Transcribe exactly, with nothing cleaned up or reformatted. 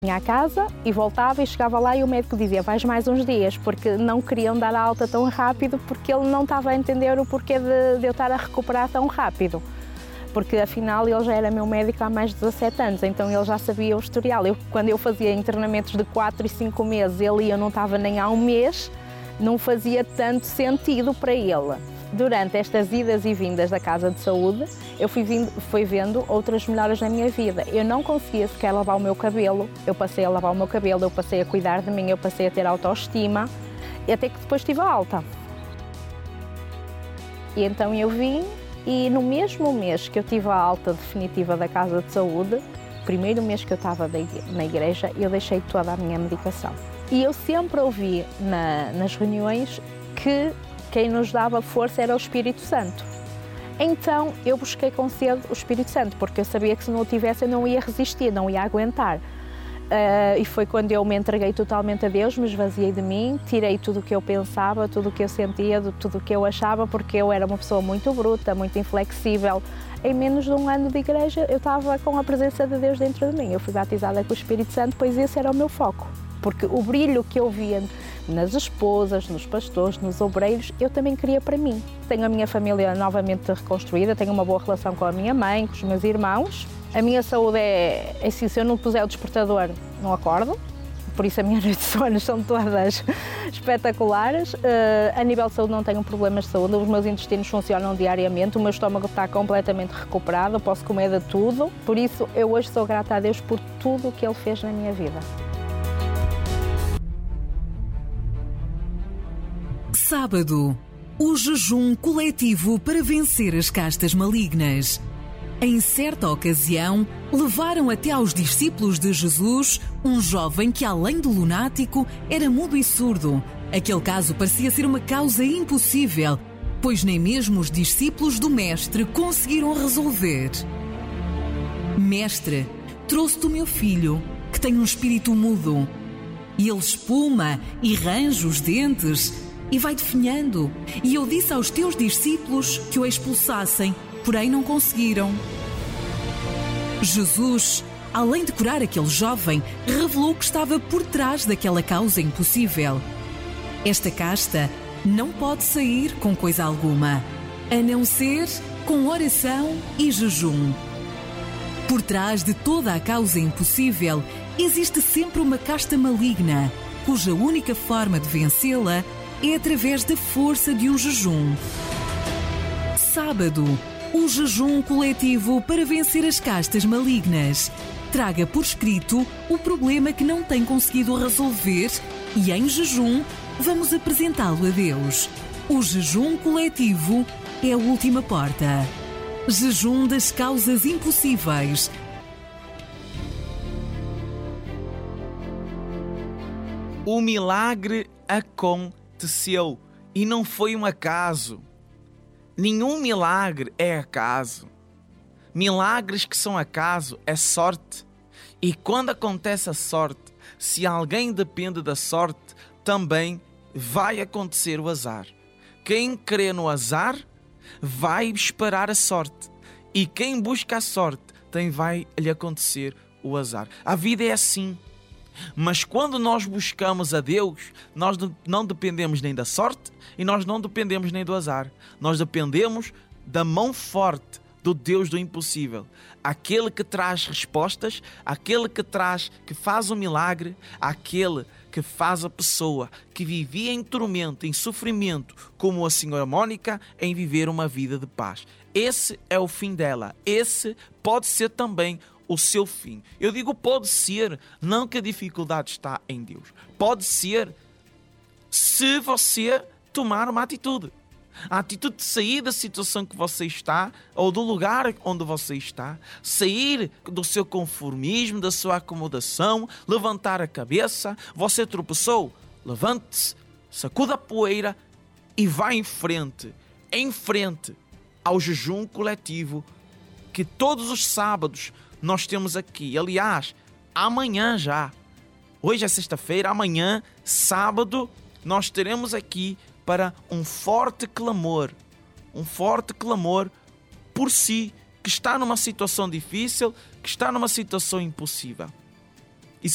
Vinha à casa e voltava e chegava lá e o médico dizia: vais mais uns dias, porque não queriam dar a alta tão rápido, porque ele não estava a entender o porquê de, de eu estar a recuperar tão rápido. Porque afinal ele já era meu médico há mais de dezassete anos, então ele já sabia o historial. Eu, quando eu fazia internamentos de quatro e cinco meses, ele ia, eu não estava nem há um mês, não fazia tanto sentido para ele. Durante estas idas e vindas da Casa de Saúde, eu fui, vindo, fui vendo outras melhoras na minha vida. Eu não conseguia sequer lavar o meu cabelo, eu passei a lavar o meu cabelo, eu passei a cuidar de mim, eu passei a ter autoestima, e até que depois tive a alta. E então eu vim, e no mesmo mês que eu tive a alta definitiva da Casa de Saúde, primeiro mês que eu estava na igreja, eu deixei toda a minha medicação. E eu sempre ouvi na, nas reuniões que quem nos dava força era o Espírito Santo. Então eu busquei com sede o Espírito Santo, porque eu sabia que se não o tivesse eu não ia resistir, não ia aguentar. Uh, e foi quando eu me entreguei totalmente a Deus, me esvaziei de mim, tirei tudo o que eu pensava, tudo o que eu sentia, tudo o que eu achava, porque eu era uma pessoa muito bruta, muito inflexível. Em menos de um ano de igreja eu estava com a presença de Deus dentro de mim. Eu fui batizada com o Espírito Santo, pois esse era o meu foco. Porque o brilho que eu via nas esposas, nos pastores, nos obreiros, eu também queria para mim. Tenho a minha família novamente reconstruída, tenho uma boa relação com a minha mãe, com os meus irmãos. A minha saúde é, é assim, se eu não puser o despertador, não acordo. Por isso a minha noite de sono são todas espetaculares. Uh, a nível de saúde não tenho problemas de saúde, os meus intestinos funcionam diariamente, o meu estômago está completamente recuperado, eu posso comer de tudo. Por isso eu hoje sou grata a Deus por tudo o que Ele fez na minha vida. Sábado, o jejum coletivo para vencer as castas malignas. Em certa ocasião, levaram até aos discípulos de Jesus um jovem que, além de lunático, era mudo e surdo. Aquele caso parecia ser uma causa impossível, pois nem mesmo os discípulos do Mestre conseguiram resolver. Mestre, trouxe-te o meu filho, que tem um espírito mudo. E ele espuma e range os dentes e vai definhando. E eu disse aos teus discípulos que o expulsassem, porém não conseguiram. Jesus, além de curar aquele jovem, revelou que estava por trás daquela causa impossível. Esta casta não pode sair com coisa alguma, a não ser com oração e jejum. Por trás de toda a causa impossível, existe sempre uma casta maligna, cuja única forma de vencê-la é através da força de um jejum. Sábado, o jejum coletivo para vencer as castas malignas. Traga por escrito o problema que não tem conseguido resolver e, em jejum, vamos apresentá-lo a Deus. O jejum coletivo é a última porta. Jejum das causas impossíveis. O milagre aconteceu e não foi um acaso. Nenhum milagre é acaso. Milagres que são acaso é sorte. E quando acontece a sorte, se alguém depende da sorte, também vai acontecer o azar. Quem crê no azar, vai esperar a sorte. E quem busca a sorte, também vai lhe acontecer o azar. A vida é assim. Mas quando nós buscamos a Deus, nós não dependemos nem da sorte e nós não dependemos nem do azar. Nós dependemos da mão forte do Deus do impossível. Aquele que traz respostas, aquele que traz, que faz o milagre, aquele que faz a pessoa que vivia em tormento, em sofrimento, como a senhora Mónica, em viver uma vida de paz. Esse é o fim dela. Esse pode ser também o seu fim. Eu digo pode ser, não que a dificuldade está em Deus. Pode ser se você tomar uma atitude. A atitude de sair da situação que você está ou do lugar onde você está, sair do seu conformismo, da sua acomodação, levantar a cabeça. Você tropeçou? Levante-se, sacuda a poeira e vá em frente, em frente ao jejum coletivo que todos os sábados nós temos aqui. Aliás, amanhã já. Hoje é sexta-feira, amanhã, sábado, nós teremos aqui para um forte clamor. Um forte clamor por si, que está numa situação difícil, que está numa situação impossível.